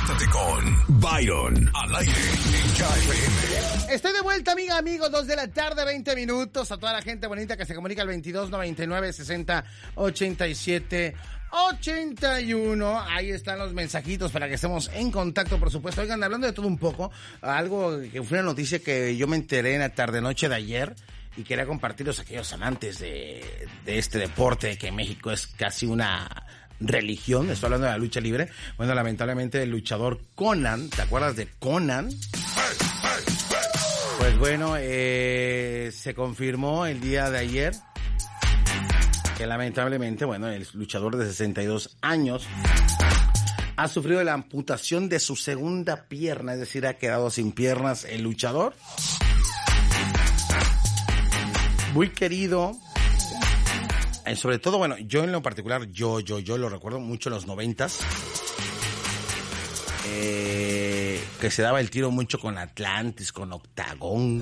Conéctate con Byron al aire en KFM. Estoy de vuelta, amiga, amigos, 2 de la tarde, 20 minutos. A toda la gente bonita que se comunica al 22 99 60 87 81. Ahí están los mensajitos para que estemos en contacto, por supuesto. Oigan, hablando de todo un poco, algo que fue una noticia que yo me enteré en la tarde-noche de ayer y quería compartirlos a aquellos amantes de este deporte que en México es casi una religión. Estoy hablando de la lucha libre. Bueno, lamentablemente el luchador Conan, ¿te acuerdas de Conan? Pues bueno, se confirmó el día de ayer que lamentablemente, bueno, el luchador de 62 años ha sufrido la amputación de su segunda pierna, es decir, ha quedado sin piernas el luchador. Muy querido, sobre todo, bueno, yo en lo particular, yo lo recuerdo mucho en los 90s, que se daba el tiro mucho con Atlantis, con Octagón,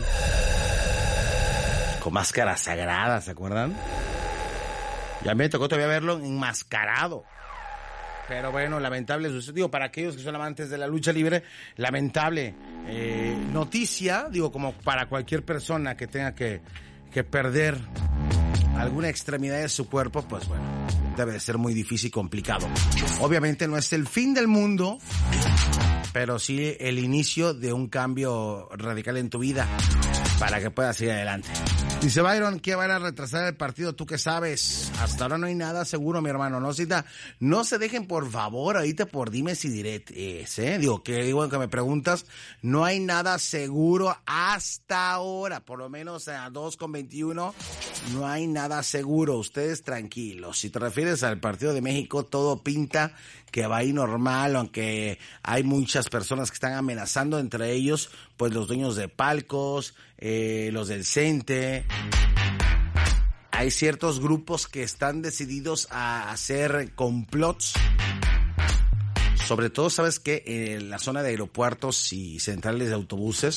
con Máscara Sagrada, ¿se acuerdan? Ya me tocó todavía verlo enmascarado. Pero bueno, lamentable sucedió para aquellos que son amantes de la lucha libre, lamentable noticia, digo, como para cualquier persona que tenga que perder alguna extremidad de su cuerpo, pues bueno, debe de ser muy difícil y complicado. Obviamente no es el fin del mundo, pero sí el inicio de un cambio radical en tu vida para que puedas seguir adelante. Dice Byron, ¿qué van a retrasar el partido? ¿Tú qué sabes? Hasta ahora no hay nada seguro, mi hermano. No se dejen, por favor, ahorita por dimes y diretes, Digo, que me preguntas, no hay nada seguro hasta ahora. Por lo menos a 2:21, no hay nada seguro. Ustedes tranquilos. Si te refieres al partido de México, todo pinta que va a ir normal, aunque hay muchas personas que están amenazando, entre ellos, pues los dueños de palcos, los del CENTE. Hay ciertos grupos que están decididos a hacer complots. Sobre todo, ¿sabes qué? En la zona de aeropuertos y centrales de autobuses.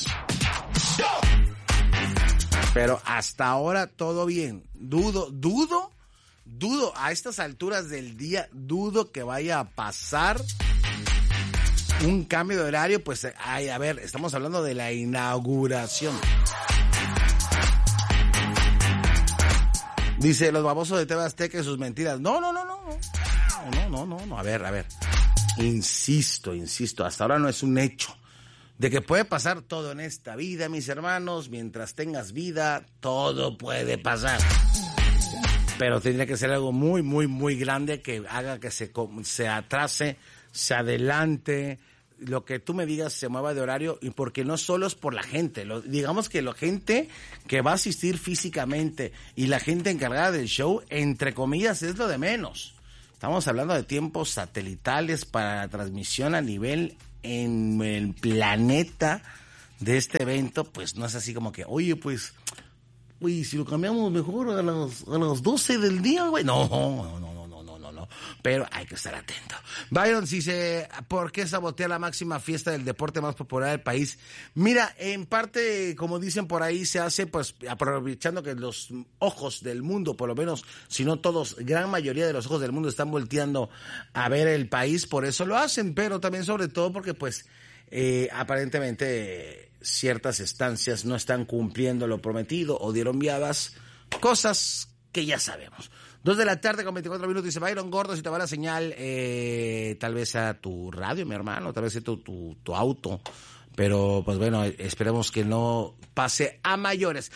Pero hasta ahora todo bien. Dudo a estas alturas del día, dudo que vaya a pasar un cambio de horario. Pues, a ver, estamos hablando de la inauguración. Dice, los babosos de TV Azteca y sus mentiras. No. A ver. Insisto, hasta ahora no es un hecho. De que puede pasar todo en esta vida, mis hermanos. Mientras tengas vida, todo puede pasar. Pero tendría que ser algo muy, muy, muy grande que haga que se atrase, se adelante, lo que tú me digas se mueva de horario, y porque no solo es por la gente, digamos que la gente que va a asistir físicamente y la gente encargada del show, entre comillas, es lo de menos. Estamos hablando de tiempos satelitales para la transmisión a nivel en el planeta de este evento, pues no es así como que, oye, pues... Uy, si lo cambiamos mejor a las 12 del día, güey. No. Pero hay que estar atento. Byron dice, ¿por qué sabotear la máxima fiesta del deporte más popular del país? Mira, en parte, como dicen por ahí, se hace pues aprovechando que los ojos del mundo, por lo menos, si no todos, gran mayoría de los ojos del mundo están volteando a ver el país, por eso lo hacen, pero también sobre todo porque pues aparentemente ciertas estancias no están cumpliendo lo prometido o dieron viadas, cosas que ya sabemos. 2 de la tarde con 24 minutos, dice Byron, gordo, si te va la señal, tal vez a tu radio, mi hermano, tal vez a tu auto, pero pues bueno, esperemos que no pase a mayores.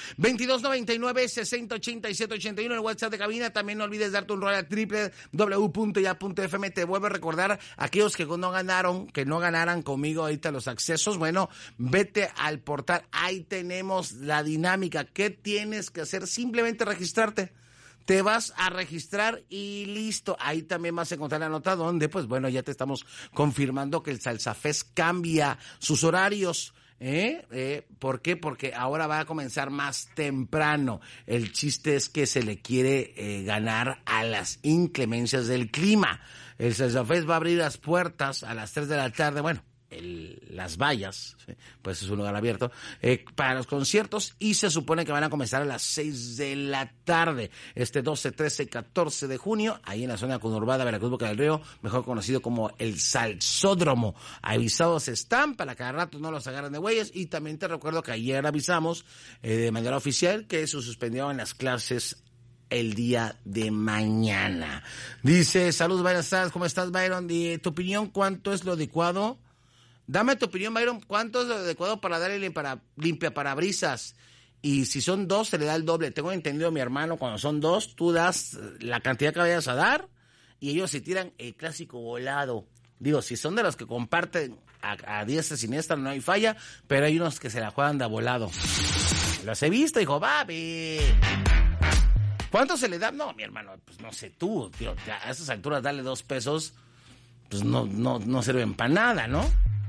2299-608781, el WhatsApp de cabina. También no olvides darte un rol a www.ya.fm. Te vuelvo a recordar, aquellos que no ganaran conmigo ahorita los accesos, bueno, vete al portal, ahí tenemos la dinámica. ¿Qué tienes que hacer? Simplemente registrarte. Te vas a registrar y listo. Ahí también vas a encontrar la nota donde, pues bueno, ya te estamos confirmando que el Salsa Fest cambia sus horarios. ¿Por qué? Porque ahora va a comenzar más temprano. El chiste es que se le quiere ganar a las inclemencias del clima. El Salsa Fest va a abrir las puertas a las 3 de la tarde. Bueno, las vallas, ¿sí? Pues es un lugar abierto, para los conciertos, y se supone que van a comenzar a las 6 de la tarde, 12, 13 y 14 de junio, ahí en la zona conurbada Veracruz, Boca del Río, mejor conocido como el Salsódromo. Avisados están, para cada rato no los agarren de güeyes, y también te recuerdo que ayer avisamos de manera oficial que se suspendieron las clases el día de mañana. Dice, saludos, Byron, ¿cómo estás, Byron? ¿Tu opinión cuánto es lo adecuado? Dame tu opinión, Byron, ¿cuánto es lo adecuado para darle limpia parabrisas? Y si son 2, se le da el doble. Tengo entendido, mi hermano, cuando son 2, tú das la cantidad que vayas a dar y ellos se tiran el clásico volado. Digo, si son de los que comparten a diestra y siniestra, no hay falla, pero hay unos que se la juegan de volado. Los he visto, hijo, papi. ¿Cuánto se le da? No, mi hermano, pues no sé tú, tío, a esas alturas darle 2 pesos, pues no sirven para nada, ¿no?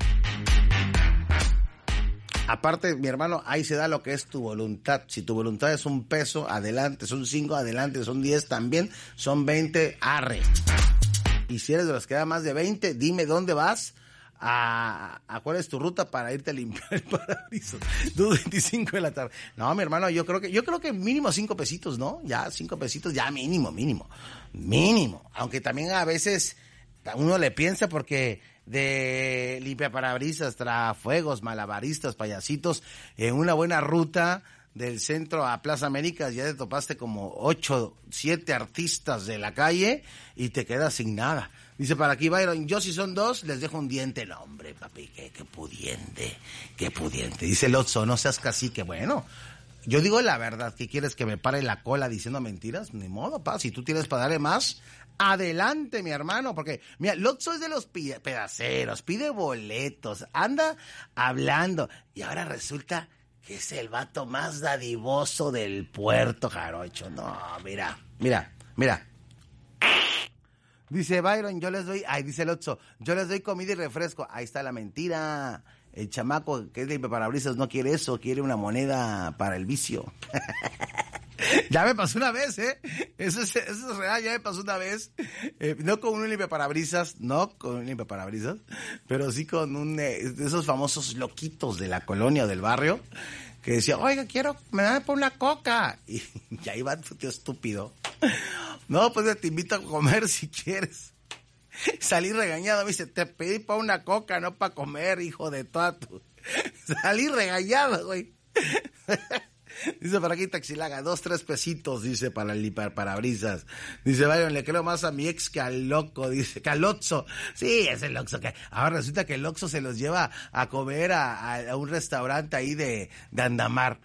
Aparte, mi hermano, ahí se da lo que es tu voluntad. Si tu voluntad es 1 peso, adelante, son 5, adelante, son 10 también, son 20, arre. Y si eres de los que da más de 20, dime dónde vas, a cuál es tu ruta para irte a limpiar el parabrisas. 2:25 de la tarde. No, mi hermano, yo creo que mínimo 5 pesitos, ¿no? Ya 5 pesitos, ya mínimo. Aunque también a veces uno le piensa, porque de limpiaparabrisas, tragafuegos, malabaristas, payasitos, en una buena ruta del centro a Plaza Américas ya te topaste como 8, 7 artistas de la calle y te quedas sin nada. Dice para aquí Byron, yo si son 2 les dejo un diente. No, hombre, papi, qué pudiente. Dice Lotso, no seas cacique. Bueno, yo digo la verdad. ¿Qué quieres, que me pare la cola diciendo mentiras? Ni modo, pa, si tú tienes para darle más, adelante, mi hermano, porque mira, Lotso es de los pedaceros, pide boletos, anda hablando, y ahora resulta que es el vato más dadivoso del Puerto Jarocho. No, mira. Dice Byron, dice Lotso, yo les doy comida y refresco. Ahí está la mentira. El chamaco que es de parabrisas no quiere eso, quiere una moneda para el vicio. Ya me pasó una vez, eso es real, ya me pasó una vez. No con un limpiaparabrisas, pero sí con de esos famosos loquitos de la colonia o del barrio, que decía, oiga, me dan por una coca. Y ahí va tu tío estúpido. No, pues te invito a comer si quieres. Salí regañado, me dice, te pedí para una coca, no para comer, hijo de toda tu... Salí regañado, güey. Dice para aquí Taxilaga, 2, 3 pesitos, dice, para limpiar parabrisas. Dice Byron, le creo más a mi ex que al loco, dice, que al Oxxo. Sí, es el Oxxo, que ahora resulta que el Oxxo se los lleva a comer a un restaurante ahí de Andamar.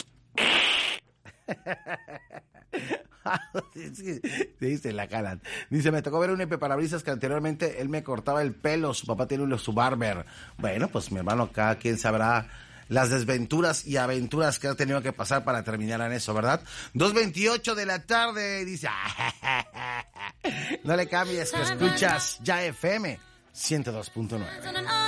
Sí, se la calan. Dice, me tocó ver un limpiaparabrisas que anteriormente él me cortaba el pelo, su papá tiene su barber. Bueno, pues mi hermano, cada quien sabrá las desventuras y aventuras que ha tenido que pasar para terminar en eso, ¿verdad? 2:28 de la tarde, dice, no le cambies, que escuchas ya FM 102.9.